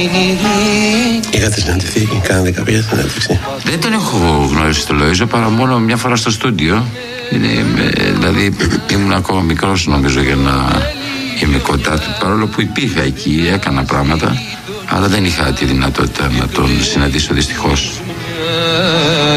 Είχατε συναντηθεί, κάνατε κάποια συνέντευξη? Δεν τον έχω γνωρίσει το Λοΐζο παρά μόνο μια φορά στο στούντιο. Δηλαδή ήμουν ακόμα μικρός νομίζω για να είμαι κοντά του, παρόλο που υπήρχα εκεί, έκανα πράγματα, αλλά δεν είχα τη δυνατότητα να τον συναντήσω δυστυχώς.